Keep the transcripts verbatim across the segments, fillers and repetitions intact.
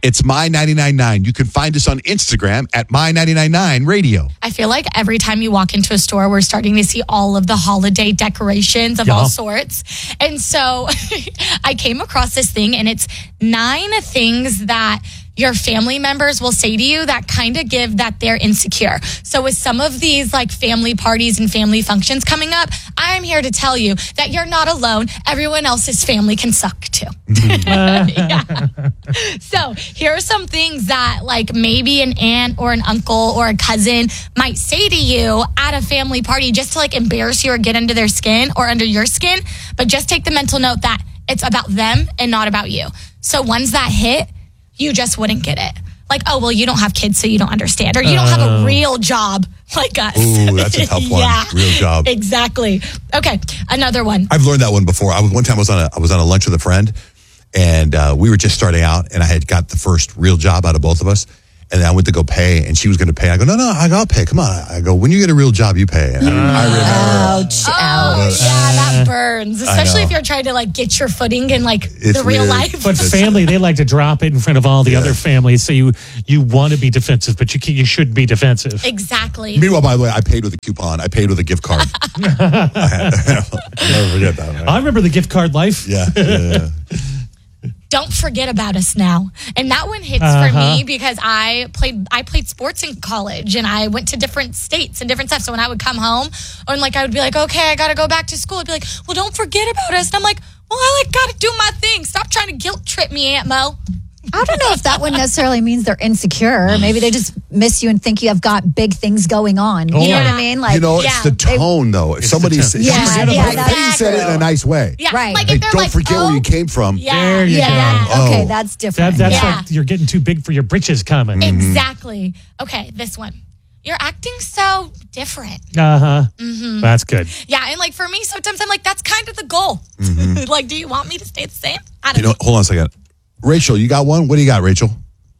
It's My ninety-nine point nine. You can find us on Instagram at My ninety-nine point nine Radio. I feel like every time you walk into a store, we're starting to see all of the holiday decorations of Yeah. all sorts. And so I came across this thing, and it's nine things that your family members will say to you that kind of give that they're insecure. So with some of these like family parties and family functions coming up, I'm here to tell you that you're not alone. Everyone else's family can suck too. Yeah. So here are some things that like maybe an aunt or an uncle or a cousin might say to you at a family party just to like embarrass you or get under their skin or under your skin. But just take the mental note that it's about them and not about you. So ones that hit, you just wouldn't get it. Like, oh, well, you don't have kids, so you don't understand. Or you don't have a real job like us. Ooh, that's a tough one. Yeah, real job. Exactly. Okay, another one. I've learned that one before. I was one time I was on a I was on a lunch with a friend, and uh, we were just starting out, and I had got the first real job out of both of us. And then I went to go pay, and she was going to pay. I go, no, no, I go, I'll pay. Come on. I go, when you get a real job, you pay. And I, I remember. Ouch, Oh, ouch. yeah, that burns. Especially know. if you're trying to like get your footing in like It's the real weird. life. But family, they like to drop it in front of all the Yeah. other families. So you you want to be defensive, but you can, you should be defensive. Exactly. Meanwhile, by the way, I paid with a coupon. I paid with a gift card. I had, I'll never forget that. Right? I remember the gift card life. Yeah, yeah, yeah. Don't forget about us now. And that one hits Uh-huh. for me because I played I played sports in college and I went to different states and different stuff. So when I would come home or like I would be like, okay, I gotta go back to school. I'd be like, well, don't forget about us. And I'm like, well, I like gotta do my thing. Stop trying to guilt trip me, Aunt Mo. I don't know if that one necessarily means they're insecure. Maybe they just miss you and think you have got big things going on. You know Yeah. what I mean? Like, You know, it's yeah, the they- tone, though. If It's somebody the says, tone. Yeah, she said it, yeah, but that's Peggy said it in true. a nice way. Yeah, Right. like Hey, if they're don't like, forget oh, where you came from. Yeah, There you yeah, go. Oh. okay, that's That, different. that's Yeah. like you're getting too big for your britches coming. Exactly. Okay, this one. You're acting so different. Uh huh. Mm-hmm. That's good. Yeah, and like for me, sometimes I'm like, that's kind of the goal. Like, do you want me to stay the same? I don't You know, hold on a second. Rachel, you got one? What do you got, Rachel?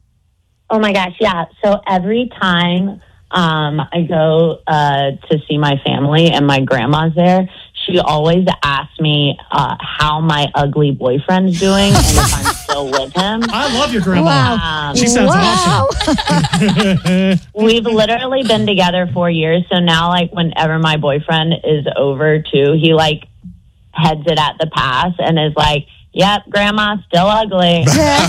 Oh my gosh, yeah. So every time um, I go uh, to see my family and my grandma's there, she always asks me uh, how my ugly boyfriend's doing and if I'm still with him. I love your grandma. Wow. Um, She sounds wow. awesome. We've literally been together four years, so now like whenever my boyfriend is over too, he like heads it at the pass and is like, "Yep, grandma's still ugly."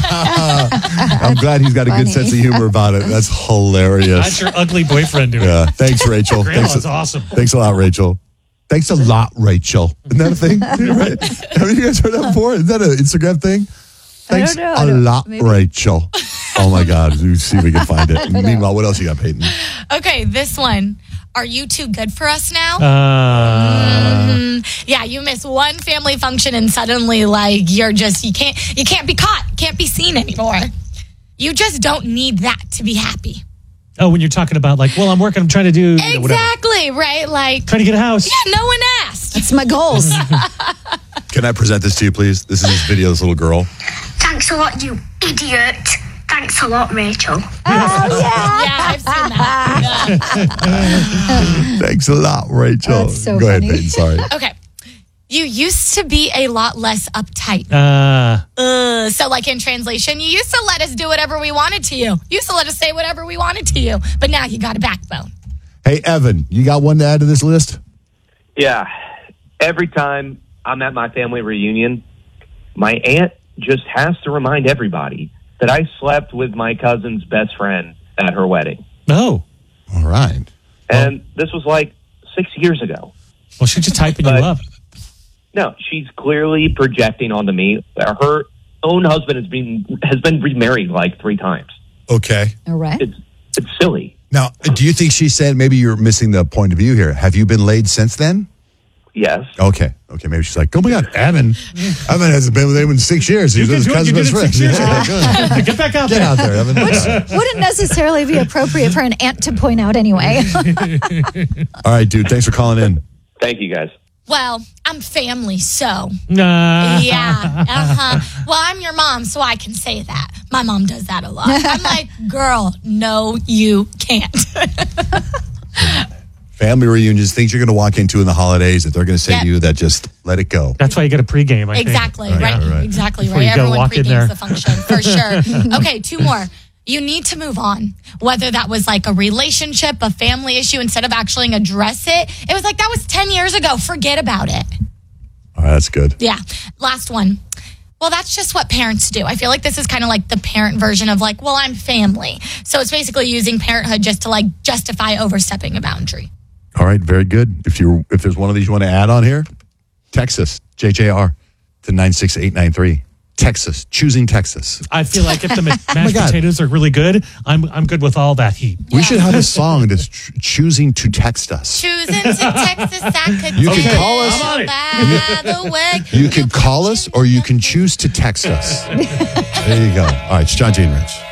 I'm glad he's got a good Funny. sense of humor about it. That's hilarious. That's your ugly boyfriend doing. Yeah. Thanks, Rachel. Grandma's Thanks, awesome. thanks a lot, Rachel. Thanks a lot, Rachel. Isn't that a thing? Right? Haven't you guys heard that before? Is that an Instagram thing? Thanks don't know. I a don't- lot, maybe. Rachel. Oh my God. Let's see if we can find it. Meanwhile, what else you got, Peyton? Okay, this one. Are you too good for us now? Uh, Mm, yeah, you miss one family function and suddenly like you're just you can't you can't be caught, can't be seen anymore. You just don't need that to be happy. oh, when you're talking about like, well, I'm working, I'm trying to do you know, whatever. Exactly, right? Like Trying to get a house. yeah, no one asked. That's my goals. Can I present this to you, please? This is this video, this little girl. Thanks a lot, you idiot. Thanks a lot, Rachel. Oh, yeah. Yeah, I've seen that. Yeah. Thanks a lot, Rachel. That's so Go funny. ahead, Peyton. Sorry. Okay. You used to be a lot less uptight. Uh, Uh, so, like in translation, you used to let us do whatever we wanted to you. You used to let us say whatever we wanted to you. But now you got a backbone. Hey, Evan, you got one to add to this list? Yeah. Every time I'm at my family reunion, my aunt just has to remind everybody that I slept with my cousin's best friend at her wedding. oh, All right. And this was like six years ago. well, she's just typing you But- up. No, she's clearly projecting onto me. Her own husband has been has been remarried like three times. Okay. All right. It's it's silly. Now, do you think she said maybe you're missing the point of view here? Have you been laid since then? Yes. Okay. Okay. Maybe she's like, oh my God, Evan. Evan hasn't been with anyone in six years. He's You with his did, you cousin's did best it six friend. years Yeah, ago. good. Get back out Get there. out there, Evan. Wouldn't necessarily be appropriate for an aunt to point out anyway. All right, dude. Thanks for calling in. Thank you, guys. Well, I'm family, so. Nah. Yeah. Uh-huh. Well, I'm your mom, so I can say that. My mom does that a lot. I'm like, girl, no, you can't. family reunions, things you're going to walk into in the holidays that they're going to say Yep. to you that just let it go. That's why you get a pregame. I Exactly, think. right? Right, right. Exactly, Before right. you go Everyone walk in there. pregames the function, for sure. Okay, two more. You need to move on. Whether that was like a relationship, a family issue, instead of actually address it, it was like, that was ten years ago. Forget about it. All right, that's good. Yeah. Last one. Well, that's just what parents do. I feel like this is kind of like the parent version of like, well, I'm family. So it's basically using parenthood just to like justify overstepping a boundary. All right, very good. If you if there's one of these you want to add on here, text us, J J R, to nine six eight nine three. Texas, choosing Texas. I feel like if the ma- my mashed God. potatoes are really good, I'm I'm good with all that heat. We should have a song that's tr- choosing to text us. Choosing to Texas, I could You can tell call us. I'm on it. by the way. You can call us or you can choose to text us. There you go. All right, it's John G and Rich.